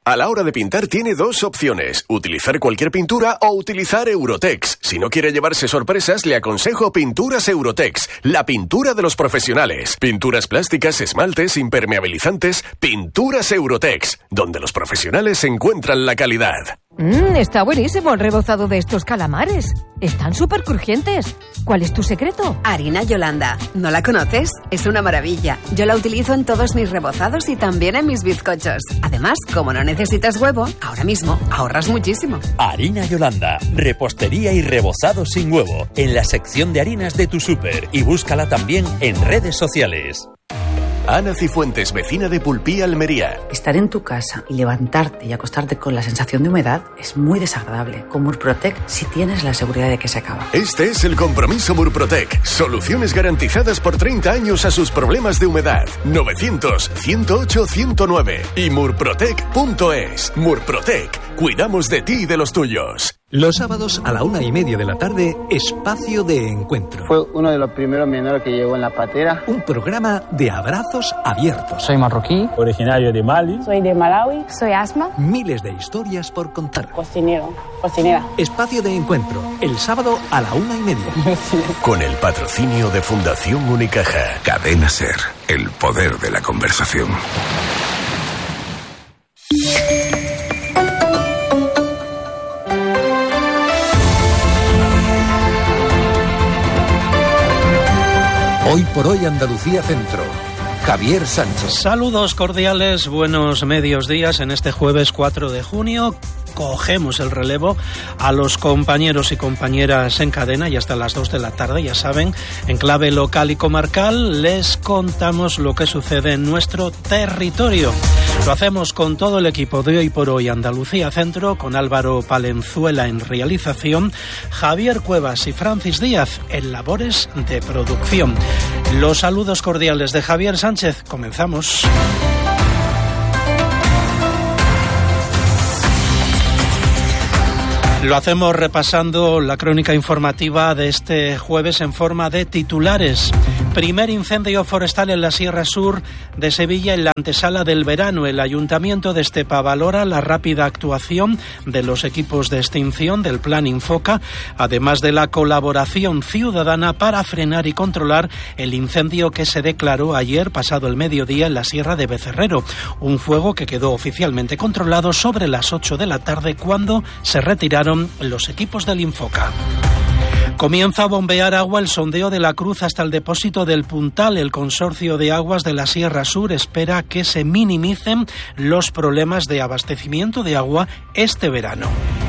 A la hora de pintar tiene dos opciones, utilizar cualquier pintura o utilizar Eurotex. Si no quiere llevarse sorpresas, le aconsejo Pinturas Eurotex, la pintura de los profesionales. Pinturas plásticas, esmaltes, impermeabilizantes, Pinturas Eurotex, donde los profesionales encuentran la calidad. Está buenísimo el rebozado de estos calamares. Están súper crujientes. ¿Cuál es tu secreto? Harina Yolanda. ¿No la conoces? Es una maravilla. Yo la utilizo en todos mis rebozados y también en mis bizcochos. Además, como no necesitas huevo, ahora mismo ahorras muchísimo. Harina Yolanda. Repostería y rebozado sin huevo. En la sección de harinas de tu súper. Y búscala también en redes sociales. Ana Cifuentes, vecina de Pulpí, Almería. Estar en tu casa y levantarte y acostarte con la sensación de humedad es muy desagradable. Con Murprotec sí tienes la seguridad de que se acaba. Este es el compromiso Murprotec. Soluciones garantizadas por 30 años a sus problemas de humedad. 900-108-109 y murprotec.es. Murprotec. Cuidamos de ti y de los tuyos. Los sábados a la 1:30 de la tarde, Espacio de Encuentro. Fue uno de los primeros menores que llegó en la patera. Un programa de abrazos abiertos. Soy marroquí, originario de Mali. Soy de Malawi, soy Asma. Miles de historias por contar. Cocinera. Espacio de Encuentro, el sábado a la 1:30. Sí. Con el patrocinio de Fundación Unicaja. Cadena SER, el poder de la conversación. Hoy por hoy Andalucía Centro. Javier Sánchez. Saludos cordiales, buenos medios días en este jueves 4 de junio. Cogemos el relevo a los compañeros y compañeras en cadena y hasta las 2 de la tarde, ya saben, en clave local y comarcal les contamos lo que sucede en nuestro territorio. Lo hacemos con todo el equipo de Hoy por Hoy Andalucía Centro, con Álvaro Palenzuela en realización, Javier Cuevas y Francis Díaz en labores de producción. Los saludos cordiales de Javier Sánchez. Comenzamos. Lo hacemos repasando la crónica informativa de este jueves en forma de titulares. Primer incendio forestal en la Sierra Sur de Sevilla en la antesala del verano. El Ayuntamiento de Estepa valora la rápida actuación de los equipos de extinción del Plan Infoca, además de la colaboración ciudadana para frenar y controlar el incendio que se declaró ayer pasado el mediodía en la Sierra de Becerrero. Un fuego que quedó oficialmente controlado sobre las 8 de la tarde cuando se retiraron los equipos del Infoca. Comienza a bombear agua el sondeo de la Cruz hasta el depósito del Puntal. El Consorcio de Aguas de la Sierra Sur espera que se minimicen los problemas de abastecimiento de agua este verano.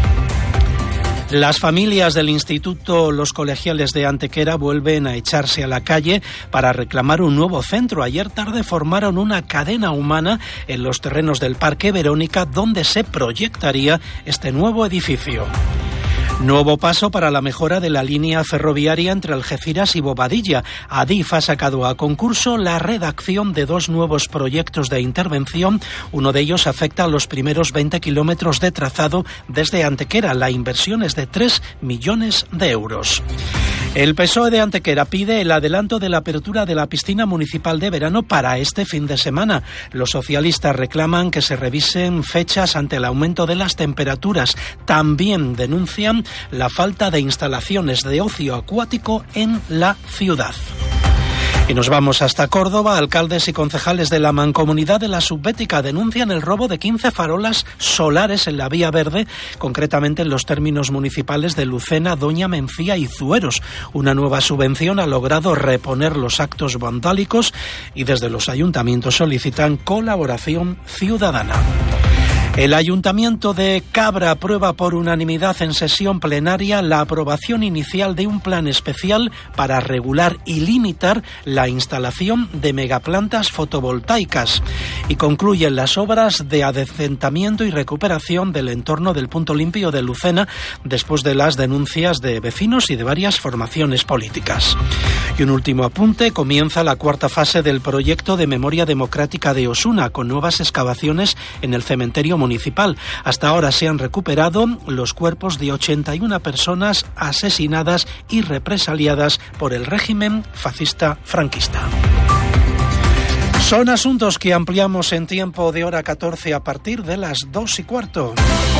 Las familias del Instituto Los Colegiales de Antequera vuelven a echarse a la calle para reclamar un nuevo centro. Ayer tarde formaron una cadena humana en los terrenos del Parque Verónica, donde se proyectaría este nuevo edificio. Nuevo paso para la mejora de la línea ferroviaria entre Algeciras y Bobadilla. Adif ha sacado a concurso la redacción de 2 nuevos proyectos de intervención. Uno de ellos afecta a los primeros 20 kilómetros de trazado desde Antequera. La inversión es de 3 millones de euros. El PSOE de Antequera pide el adelanto de la apertura de la piscina municipal de verano para este fin de semana. Los socialistas reclaman que se revisen fechas ante el aumento de las temperaturas. También denuncian la falta de instalaciones de ocio acuático en la ciudad. Y nos vamos hasta Córdoba. Alcaldes y concejales de la Mancomunidad de la Subbética denuncian el robo de 15 farolas solares en la Vía Verde, concretamente en los términos municipales de Lucena, Doña Mencía y Zueros. Una nueva subvención ha logrado reponer los actos vandálicos y desde los ayuntamientos solicitan colaboración ciudadana. El Ayuntamiento de Cabra aprueba por unanimidad en sesión plenaria la aprobación inicial de un plan especial para regular y limitar la instalación de megaplantas fotovoltaicas y concluyen las obras de adecentamiento y recuperación del entorno del Punto Limpio de Lucena después de las denuncias de vecinos y de varias formaciones políticas. Y un último apunte, comienza la 4ª fase del proyecto de memoria democrática de Osuna con nuevas excavaciones en el cementerio municipal. Hasta ahora se han recuperado los cuerpos de 81 personas asesinadas y represaliadas por el régimen fascista franquista. Son asuntos que ampliamos en tiempo de hora 14 a partir de las 2:15.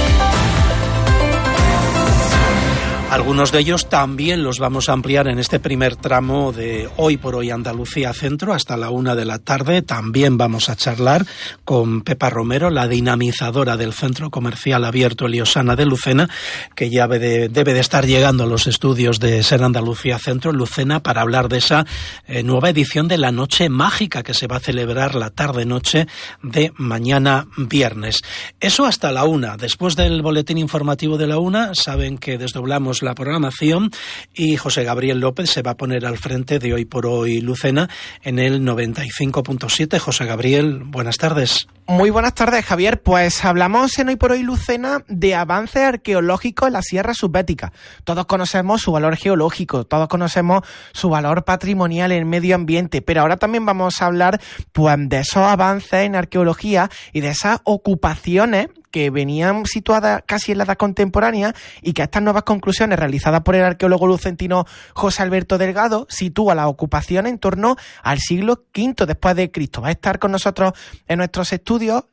Algunos de ellos también los vamos a ampliar en este primer tramo de Hoy por Hoy Andalucía Centro hasta la 1 de la tarde. También vamos a charlar con Pepa Romero, la dinamizadora del Centro Comercial Abierto Eliosana de Lucena, que ya debe de estar llegando a los estudios de Ser Andalucía Centro en Lucena para hablar de esa nueva edición de la Noche Mágica que se va a celebrar la tarde-noche de mañana viernes. Eso hasta la 1. Después del boletín informativo de la 1, saben que desdoblamos la programación y José Gabriel López se va a poner al frente de Hoy por Hoy Lucena en el 95.7. José Gabriel, buenas tardes. Muy buenas tardes, Javier. Pues hablamos en Hoy por Hoy Lucena de avances arqueológicos en la Sierra Subbética. Todos conocemos su valor geológico, todos conocemos su valor patrimonial en el medio ambiente, pero ahora también vamos a hablar pues de esos avances en arqueología y de esas ocupaciones que venían situadas casi en la edad contemporánea y que estas nuevas conclusiones realizadas por el arqueólogo lucentino José Alberto Delgado sitúa la ocupación en torno al siglo V después de Cristo. Va a estar con nosotros en nuestros estudios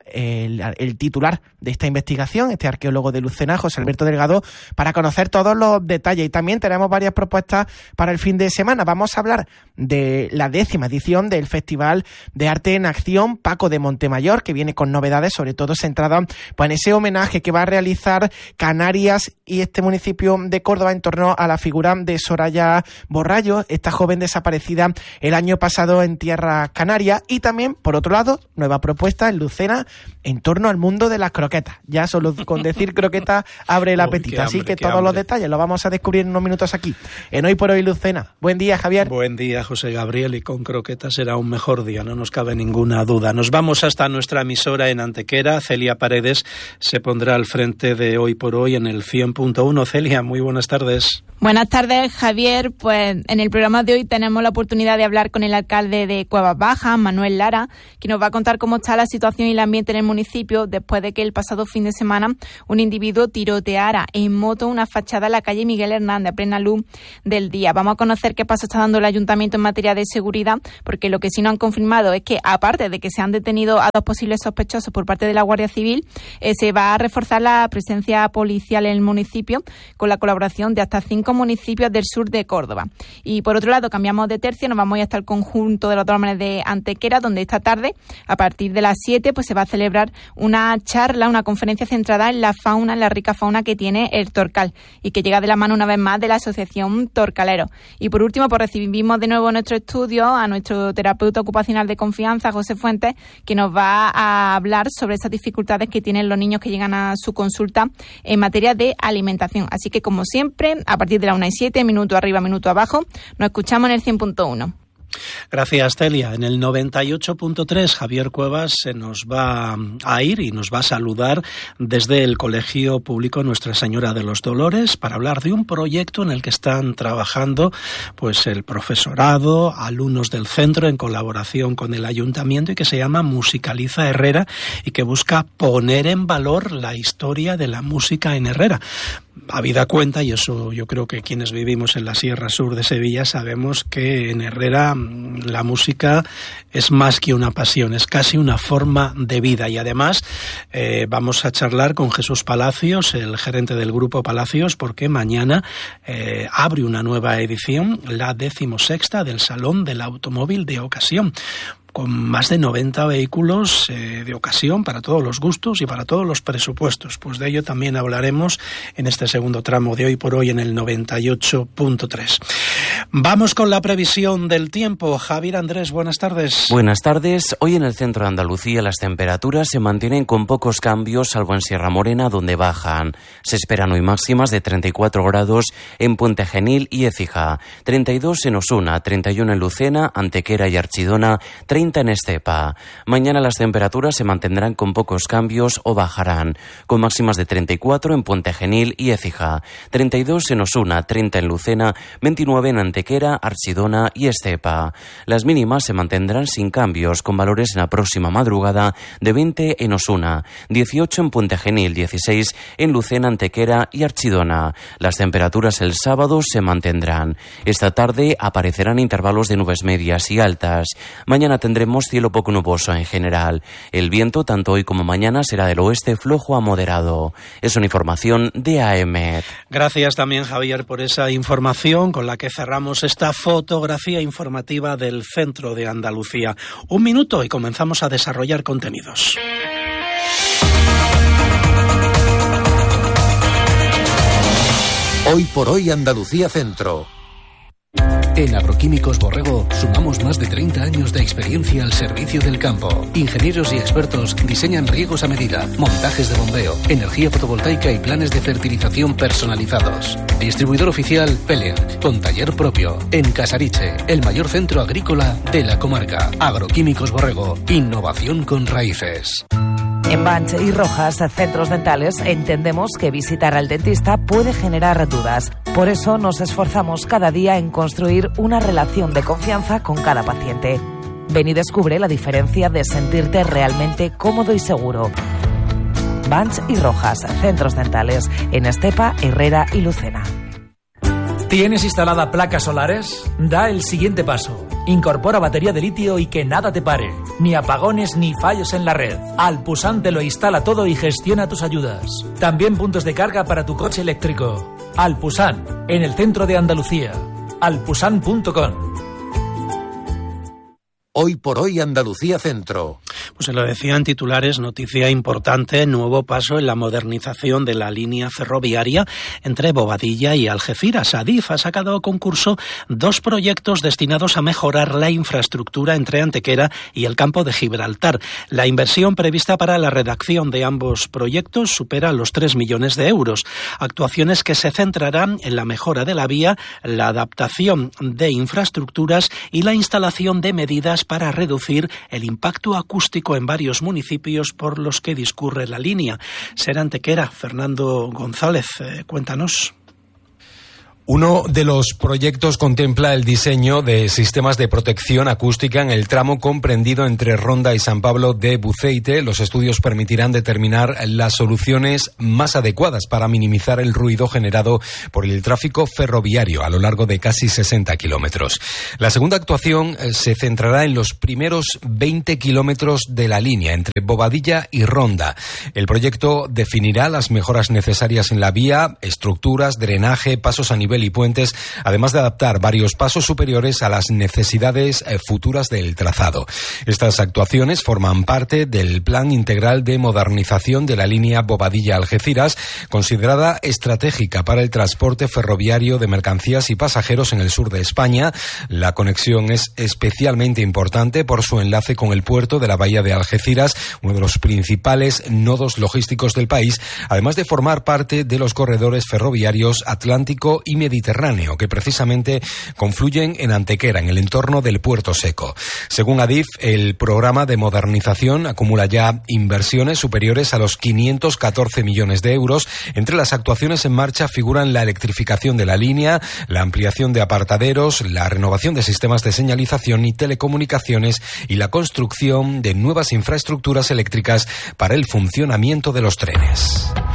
el titular de esta investigación, este arqueólogo de Lucena, José Alberto Delgado, para conocer todos los detalles. Y también tenemos varias propuestas para el fin de semana. Vamos a hablar de la 10ª edición del Festival de Arte en Acción Paco de Montemayor, que viene con novedades, sobre todo centradas pues, en ese homenaje que va a realizar Canarias y este municipio de Córdoba en torno a la figura de Soraya Borrallo, esta joven desaparecida el año pasado en tierras canarias. Y también, por otro lado, nueva propuesta en Lucena en torno al mundo de las croquetas. Ya solo con decir croquetas abre el apetito. Así que todos los detalles los vamos a descubrir en unos minutos aquí, en Hoy por Hoy Lucena. Buen día, Javier. Buen día, José Gabriel, y con croquetas será un mejor día, no nos cabe ninguna duda. Nos vamos hasta nuestra emisora en Antequera. Celia Paredes se pondrá al frente de Hoy por Hoy en el 100.1. Celia, muy buenas tardes. Buenas tardes, Javier. Pues en el programa de hoy tenemos la oportunidad de hablar con el alcalde de Cuevas Bajas, Manuel Lara, que nos va a contar cómo está la situación y el ambiente en el municipio después de que el pasado fin de semana un individuo tiroteara en moto una fachada en la calle Miguel Hernández a plena luz del día. Vamos a conocer qué paso está dando el ayuntamiento en materia de seguridad, porque lo que sí nos han confirmado es que, aparte de que se han detenido a 2 posibles sospechosos por parte de la Guardia Civil, se va a reforzar la presencia policial en el municipio con la colaboración de hasta 5 municipios del sur de Córdoba. Y por otro lado, cambiamos de tercio, nos vamos hasta el conjunto de los Dólmenes de Antequera, donde esta tarde, a partir de las 7, pues se va a celebrar una charla, una conferencia centrada en la fauna, en la rica fauna que tiene el Torcal, y que llega de la mano una vez más de la Asociación Torcalero. Y por último, pues recibimos de nuevo en nuestro estudio a nuestro terapeuta ocupacional de confianza, José Fuentes, que nos va a hablar sobre esas dificultades que tienen los niños que llegan a su consulta en materia de alimentación. Así que, como siempre, a partir de la 1:07, minuto arriba, minuto abajo, nos escuchamos en el 100.1. Gracias, Celia. En el 98.3, Javier Cuevas se nos va a ir y nos va a saludar desde el Colegio Público Nuestra Señora de los Dolores para hablar de un proyecto en el que están trabajando pues el profesorado, alumnos del centro en colaboración con el ayuntamiento y que se llama Musicaliza Herrera y que busca poner en valor la historia de la música en Herrera. Habida cuenta, y eso yo creo que quienes vivimos en la Sierra Sur de Sevilla sabemos que en Herrera la música es más que una pasión, es casi una forma de vida. Y además vamos a charlar con Jesús Palacios, el gerente del Grupo Palacios, porque mañana abre una nueva edición, la 16ª del Salón del Automóvil de Ocasión, con más de 90 vehículos de ocasión para todos los gustos y para todos los presupuestos. Pues de ello también hablaremos en este segundo tramo de Hoy por Hoy en el 98.3. Vamos con la previsión del tiempo. Javier Andrés, buenas tardes. Buenas tardes. Hoy en el centro de Andalucía las temperaturas se mantienen con pocos cambios, salvo en Sierra Morena, donde bajan. Se esperan hoy máximas de 34 grados en Puente Genil y Écija, 32 en Osuna, 31 en Lucena, Antequera y Archidona, 30 en Estepa. Mañana las temperaturas se mantendrán con pocos cambios o bajarán, con máximas de 34 en Puente Genil y Écija, 32 en Osuna, 30 en Lucena, 29 en Antequera, Archidona y Estepa. Las mínimas se mantendrán sin cambios, con valores en la próxima madrugada de 20 en Osuna, 18 en Puente Genil, 16 en Lucena, Antequera y Archidona. Las temperaturas el sábado se mantendrán. Esta tarde aparecerán intervalos de nubes medias y altas. Mañana tendremos cielo poco nuboso en general. El viento, tanto hoy como mañana, será del oeste flojo a moderado. Es una información de AEMET. Gracias también, Javier, por esa información con la que cerramos esta fotografía informativa del centro de Andalucía. 1 minuto y comenzamos a desarrollar contenidos. Hoy por hoy Andalucía Centro. En Agroquímicos Borrego sumamos más de 30 años de experiencia al servicio del campo. Ingenieros y expertos diseñan riegos a medida, montajes de bombeo, energía fotovoltaica y planes de fertilización personalizados. Distribuidor oficial Pelen, con taller propio, en Casariche, el mayor centro agrícola de la comarca. Agroquímicos Borrego, innovación con raíces. En Banch y Rojas, centros dentales, entendemos que visitar al dentista puede generar dudas. Por eso nos esforzamos cada día en construir una relación de confianza con cada paciente. Ven y descubre la diferencia de sentirte realmente cómodo y seguro. Banch y Rojas, centros dentales, en Estepa, Herrera y Lucena. ¿Tienes instalada placas solares? Da el siguiente paso. Incorpora batería de litio y que nada te pare. Ni apagones ni fallos en la red. Alpusan te lo instala todo y gestiona tus ayudas. También puntos de carga para tu coche eléctrico. Alpusan, en el centro de Andalucía. alpusan.com. Hoy por hoy Andalucía Centro. Pues se lo decía en titulares, noticia importante, nuevo paso en la modernización de la línea ferroviaria entre Bobadilla y Algeciras. Adif ha sacado a concurso 2 proyectos destinados a mejorar la infraestructura entre Antequera y el campo de Gibraltar. La inversión prevista para la redacción de ambos proyectos supera los 3 millones de euros. Actuaciones que se centrarán en la mejora de la vía, la adaptación de infraestructuras y la instalación de medidas para reducir el impacto acústico en varios municipios por los que discurre la línea. Ser Antequera, Fernando González, cuéntanos. Uno de los proyectos contempla el diseño de sistemas de protección acústica en el tramo comprendido entre Ronda y San Pablo de Buceite. Los estudios permitirán determinar las soluciones más adecuadas para minimizar el ruido generado por el tráfico ferroviario a lo largo de casi 60 kilómetros. La segunda actuación se centrará en los primeros 20 kilómetros de la línea entre Bobadilla y Ronda. El proyecto definirá las mejoras necesarias en la vía, estructuras, drenaje, pasos a nivel y puentes, además de adaptar varios pasos superiores a las necesidades futuras del trazado. Estas actuaciones forman parte del Plan Integral de Modernización de la línea Bobadilla-Algeciras, considerada estratégica para el transporte ferroviario de mercancías y pasajeros en el sur de España. La conexión es especialmente importante por su enlace con el puerto de la bahía de Algeciras, uno de los principales nodos logísticos del país, además de formar parte de los corredores ferroviarios Atlántico y Mediterráneo, que precisamente confluyen en Antequera, en el entorno del Puerto Seco. Según Adif, el programa de modernización acumula ya inversiones superiores a los 514 millones de euros. Entre las actuaciones en marcha figuran la electrificación de la línea, la ampliación de apartaderos, la renovación de sistemas de señalización y telecomunicaciones y la construcción de nuevas infraestructuras eléctricas para el funcionamiento de los trenes.